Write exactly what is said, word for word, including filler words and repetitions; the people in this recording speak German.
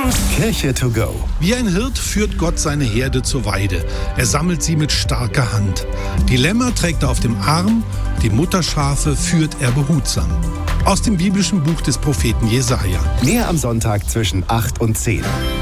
Kirche to go. Wie ein Hirt führt Gott seine Herde zur Weide. Er sammelt sie mit starker Hand. Die Lämmer trägt er auf dem Arm, die Mutterschafe führt er behutsam. Aus dem biblischen Buch des Propheten Jesaja. Mehr am Sonntag zwischen acht und zehn.